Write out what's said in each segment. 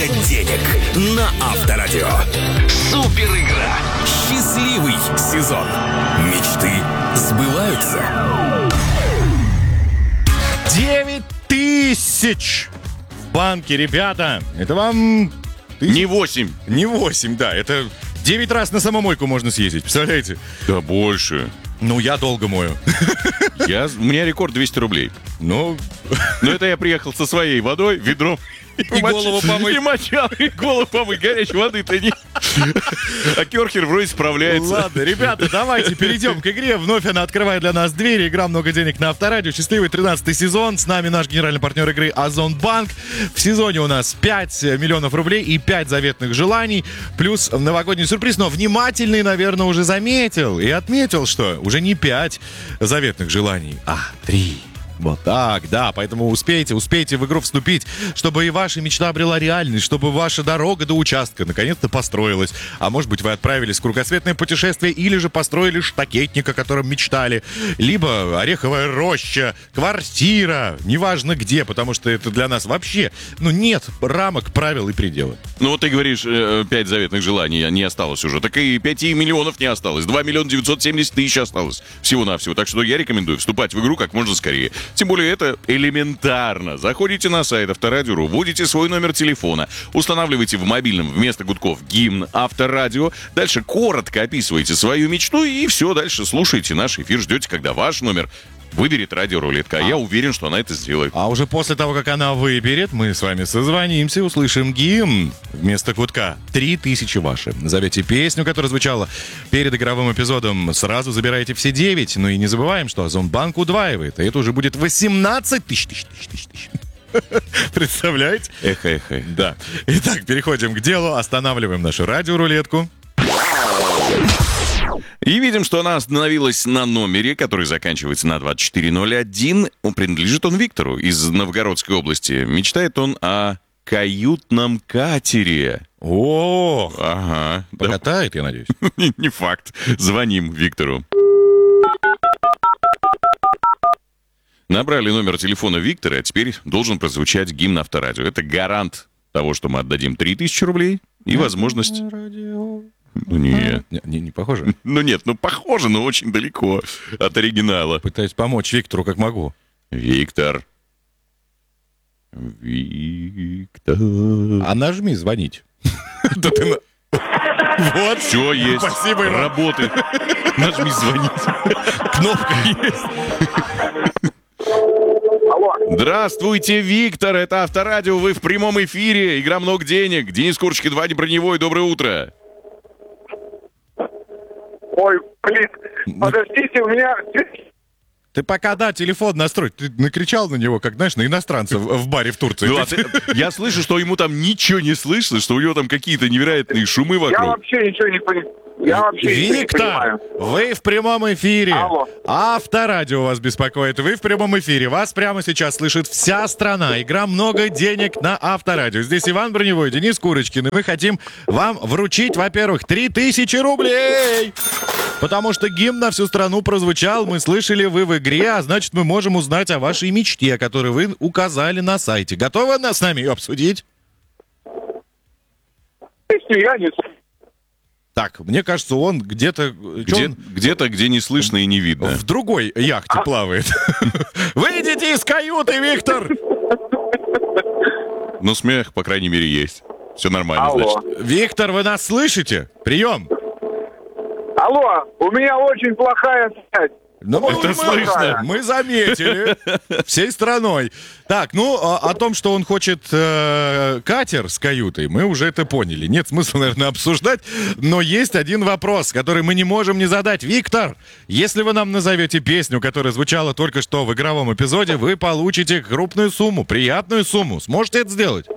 денег на Авторадио. Супер игра. Счастливый сезон. Мечты сбываются. 9000 в банке, ребята. Это вам... Не 8. Не 8, да. Это 9 раз на самомойку можно съездить, представляете? Да больше. Ну, я долго мою. У меня рекорд 200 рублей. Ну... Но это я приехал со своей водой, ведром. И голову помыть. И мочал, и голову помыть. Горячей воды-то нет. А Керхер вроде справляется. Ладно, ребята, давайте перейдем к игре. Вновь она открывает для нас двери. Игра «Много денег» на Авторадио. Счастливый 13-й сезон. С нами наш генеральный партнер игры Озонбанк. В сезоне у нас 5 миллионов рублей и 5 заветных желаний. Плюс новогодний сюрприз. Но внимательный, наверное, уже заметил и отметил, что уже не 5 заветных желаний, а 3. Вот так, да, поэтому успейте в игру вступить, чтобы и ваша мечта обрела реальность, чтобы ваша дорога до участка наконец-то построилась. А может быть, вы отправились в кругосветное путешествие или же построили штакетник, о котором мечтали, либо ореховая роща, квартира, неважно где, потому что это для нас вообще, нет рамок, правил и пределов. Ну вот ты говоришь, 5 заветных желаний не осталось уже, так и 5 миллионов не осталось, 2 миллиона 970 тысяч осталось всего-навсего, так что я рекомендую вступать в игру как можно скорее. Тем более это элементарно. Заходите на сайт Авторадио, вводите свой номер телефона, устанавливаете в мобильном вместо гудков гимн Авторадио, дальше коротко описываете свою мечту и все, дальше слушайте наш эфир, ждете, когда ваш номер выберет радиорулетка. Я уверен, что она это сделает. А уже после того, как она выберет, мы с вами созвонимся и услышим гимн вместо гудка. 3000 ваши. Назовете песню, которая звучала перед игровым эпизодом. Сразу забираете все 9. Ну и не забываем, что Озонбанк удваивает. И это уже будет 18 тысяч. Представляете? Эх. Да. Итак, переходим к делу. Останавливаем нашу радиорулетку. И видим, что она остановилась на номере, который заканчивается на 2401. Принадлежит он Виктору из Новгородской области. Мечтает он о каютном катере. О, Ага. покатает, я надеюсь. Не факт. Звоним Виктору. Набрали номер телефона Виктора, а теперь должен прозвучать гимн Авторадио. Это гарант того, что мы отдадим 3000 рублей и возможность... Ну, нет. Не похоже? Нет, похоже, но очень далеко от оригинала. Пытаюсь помочь Виктору, как могу. Виктор. А нажми звонить. Вот. Все есть. Спасибо, Иван. Работает. Нажми звонить. Кнопка есть. Алло. Здравствуйте, Виктор. Это Авторадио. Вы в прямом эфире. Игра «Много денег». Денис Курочкин, Ваня Броневой. Доброе утро. Ой, блин, подождите, у меня... Ты пока, телефон настрой. Ты накричал на него, как, знаешь, на иностранца в баре в Турции. Я слышу, что ему там ничего не слышно, что у него там какие-то невероятные шумы Я вокруг. вообще ничего не понимаю. Виктор, вы в прямом эфире. Алло. Авторадио вас беспокоит. Вы в прямом эфире. Вас прямо сейчас слышит вся страна. Игра «Много денег» на Авторадио. Здесь Иван Броневой, Денис Курочкин. И мы хотим вам вручить, во-первых, 3000 рублей. Потому что гимн на всю страну прозвучал. Мы слышали, вы в игре, а значит, мы можем узнать о вашей мечте, которую вы указали на сайте. Готовы с нами ее обсудить? Я не... Так, мне кажется, он где-то... Где-то, где не слышно и не видно. В другой яхте плавает. Выйдите из каюты, Виктор! Но смех, по крайней мере, есть. Все нормально, Алло. значит. Виктор, вы нас слышите? Прием! Алло, у меня очень плохая связь. Это слышно. Мы заметили всей страной. Так, о том, что он хочет катер с каютой, мы уже это поняли. Нет смысла, наверное, обсуждать. Но есть один вопрос, который мы не можем не задать. Виктор, если вы нам назовете песню, которая звучала только что в игровом эпизоде, вы получите крупную сумму, приятную сумму. Сможете это сделать?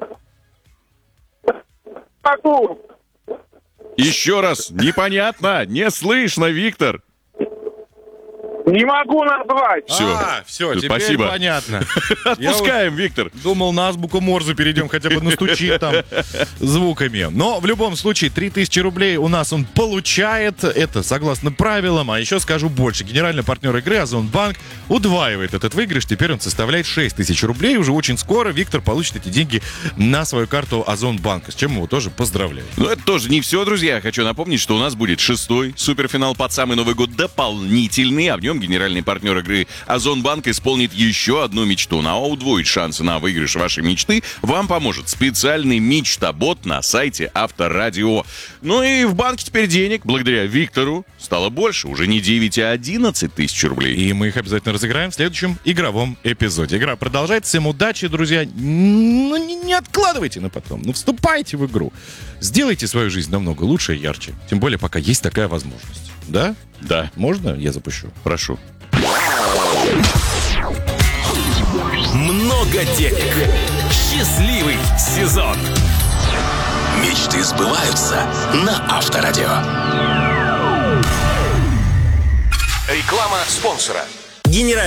Могу. Еще раз, непонятно, не слышно, Виктор. Не могу назвать. Все, теперь Спасибо. понятно. Отпускаем, Виктор. Думал, на азбуку Морзе перейдем, хотя бы настучит там звуками. Но в любом случае, 3000 рублей у нас он получает. Это согласно правилам. А еще скажу больше. Генеральный партнер игры Озонбанк удваивает этот выигрыш. Теперь он составляет 6000 рублей. Уже очень скоро Виктор получит эти деньги на свою карту Озонбанка, с чем мы его тоже поздравляем. Но это тоже не все, друзья. Хочу напомнить, что у нас будет 6-й суперфинал под самый Новый год дополнительный, а в нем генеральный партнер игры Озонбанк исполнит еще одну мечту. Ну, а удвоить шансы на выигрыш вашей мечты вам поможет специальный мечтобот на сайте Авторадио. Ну и в банке теперь денег, благодаря Виктору, стало больше. Уже не 9, а 11 тысяч рублей. И мы их обязательно разыграем в следующем игровом эпизоде. Игра продолжается. Всем удачи, друзья. Ну, не откладывайте на потом. Ну, вступайте в игру. Сделайте свою жизнь намного лучше и ярче. Тем более, пока есть такая возможность. Да? Да. Можно я запущу? Прошу. Много денег. Счастливый сезон. Мечты сбываются на Авторадио. Реклама спонсора. Генеральный